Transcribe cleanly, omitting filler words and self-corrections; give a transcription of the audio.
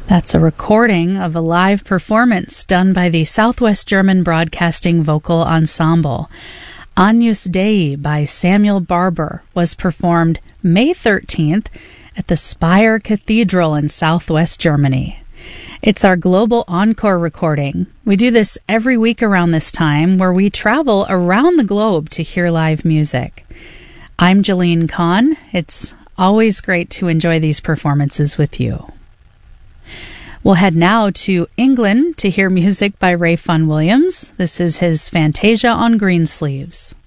That's a recording of a live performance done by the Southwest German Broadcasting Vocal Ensemble. Agnus Dei by Samuel Barber was performed May 13th at the Speyer Cathedral in Southwest Germany. It's our global encore recording. We do this every week around this time, where we travel around the globe to hear live music. I'm Jeline Kahn. It's always great to enjoy these performances with you. We'll head now to England to hear music by Ray Vaughan Williams. This is his Fantasia on Greensleeves.